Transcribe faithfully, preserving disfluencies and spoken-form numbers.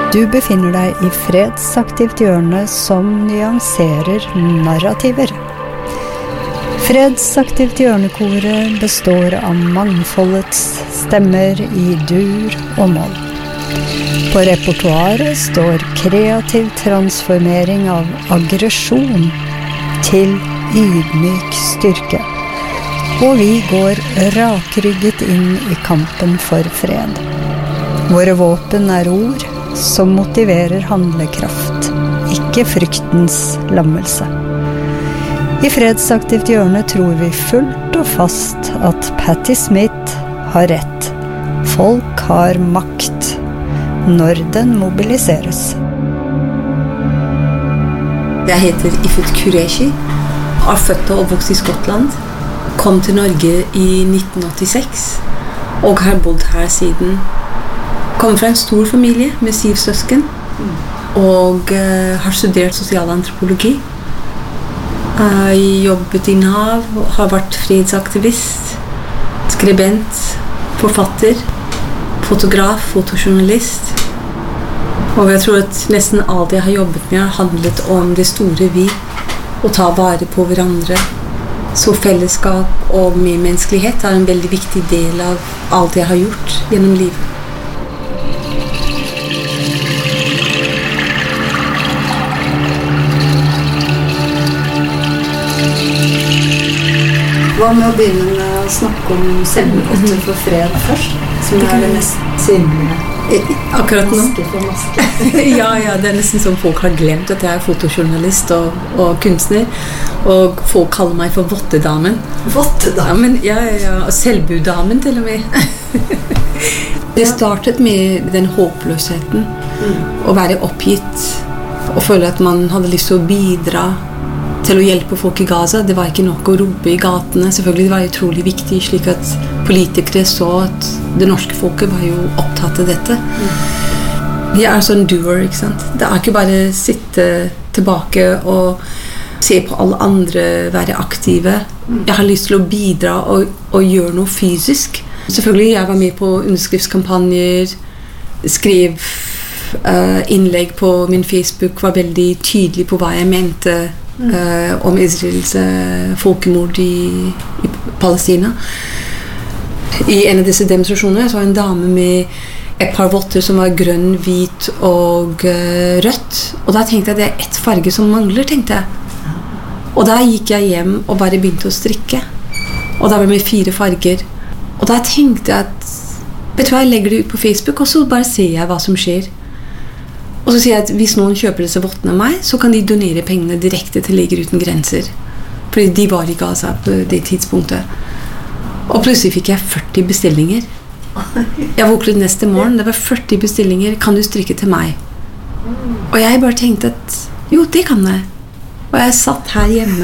Du befinner deg i fredsaktivt hjørne som nyanserer narrativer. Fredsaktivt hjørnekoret består av mangfoldets stemmer i dur og moll. På repertoaret står kreativ transformering av aggresjon til ydmyk styrke. Og vi går rakrygget inn i kampen for fred. Våre våpen er ord som motiverer handlekraft, ikke fryktens lammelse. I fredsaktivt hjørne tror vi fullt og fast at Patti Smith har rett. Folk har makt når den mobiliseres. Jeg heter Ifut Qureshi, er født og oppvokst i Skottland, kom til Norge i nitten åttiseks og har bodd her siden. Kommer fra en stor familie med syv søsken og uh, har studert sosialantropologi. Jeg jobbet i Nav, har vært fredsaktivist, skribent, forfatter, fotograf, fotojournalist. Og jeg tror at nesten alt jeg har jobbet med har handlet om det store vi, å ta vare på hverandre. Så fellesskap og medmenneskelighet er en veldig viktig del av alt jeg har gjort gjennom livet. Hva med å begynne med å snakke om selvmøte for fred først, som er det mest synlige? Akkurat nå? Maske for maske. ja, ja, det er nesten som folk har glemt at jeg er fotojournalist og, og kunstner, og folk kaller meg for Vottedamen. Vottedamen? Ja, men, ja, ja, ja, og Selvbudamen til og med. Det startet med den håpløsheten, mm. å være oppgitt, og føle at man hadde lyst til å bidra til å hjelpe folk i Gaza. Det var ikke nok å rope i gatene. Selvfølgelig det var utrolig viktig, slik at politikere så at det norske folket var jo opptatt av dette. Mm. Jeg er sånn doer, ikke sant? Det er ikke bare å sitte tilbake og se på alle andre være aktive. Mm. Jeg har lyst til å bidra og, og gjøre noe fysisk. Selvfølgelig, jeg var med på underskriftskampanjer, skrev uh, innlegg på min Facebook, var veldig tydelig på hva jeg mente Uh, om Israels uh, folkemord i, i Palestina. I en av disse demonstrasjonene så var en dame med et par votter som var grønn, hvit og uh, rødt. Og da tenkte jeg at det er ett farge som mangler, tenkte jeg. Og da gikk jeg hjem og bare begynte å strikke. Og da var det med fire farger. Og da tenkte jeg at vet du hva, jeg legger det ut på Facebook, og så bare ser jeg hva som skjer. Og så sier jeg at hvis noen kjøper disse vottene av meg, så kan de donere pengene direkte til Leger uten grenser. Fordi de var i Gaza på det tidspunktet. Og plutselig fikk jeg førti bestillinger. Jeg våknet neste morgen, det var førti bestillinger. Kan du strikke til meg? Og jeg bare tenkte at jo, det kan jeg. Og jeg satt her hjemme